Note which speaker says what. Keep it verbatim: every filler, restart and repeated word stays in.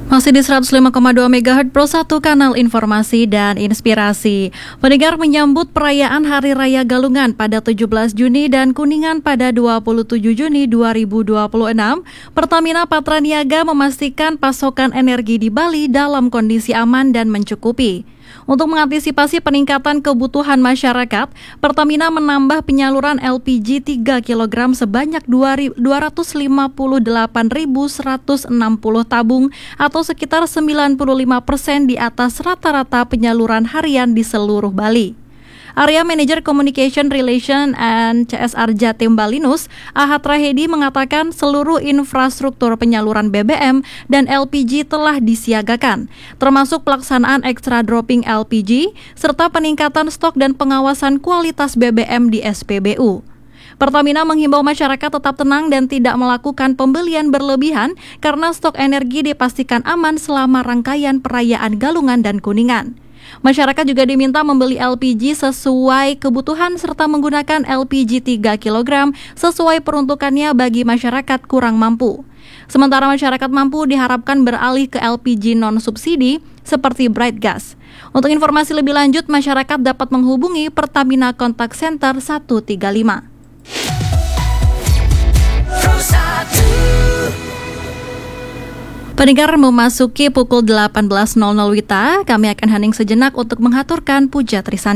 Speaker 1: Masih di seratus lima koma dua megahertz Pro satu, kanal informasi dan inspirasi. Pendengar, menyambut perayaan Hari Raya Galungan pada tujuh belas Juni dan Kuningan pada dua puluh tujuh Juni dua ribu dua puluh enam, Pertamina Patraniaga memastikan pasokan energi di Bali dalam kondisi aman dan mencukupi. Untuk mengantisipasi peningkatan kebutuhan masyarakat, Pertamina menambah penyaluran L P G tiga kilogram sebanyak dua ratus lima puluh delapan ribu seratus enam puluh tabung atau sekitar sembilan puluh lima persen di atas rata-rata penyaluran harian di seluruh Bali. Area Manager Communication Relation and C S R Jatim Balinus, Ahad Rahedi, mengatakan seluruh infrastruktur penyaluran B B M dan L P G telah disiagakan, termasuk pelaksanaan extra dropping L P G, serta peningkatan stok dan pengawasan kualitas B B M di S P B U. Pertamina menghimbau masyarakat tetap tenang dan tidak melakukan pembelian berlebihan karena stok energi dipastikan aman selama rangkaian perayaan Galungan dan Kuningan. Masyarakat juga diminta membeli L P G sesuai kebutuhan serta menggunakan L P G tiga kilogram sesuai peruntukannya bagi masyarakat kurang mampu. Sementara masyarakat mampu diharapkan beralih ke L P G non-subsidi seperti Bright Gas. Untuk informasi lebih lanjut, masyarakat dapat menghubungi Pertamina Contact Center satu tiga lima. Pendengar, memasuki pukul delapan belas nol nol Wita, kami akan hening sejenak untuk menghaturkan puja Trisani.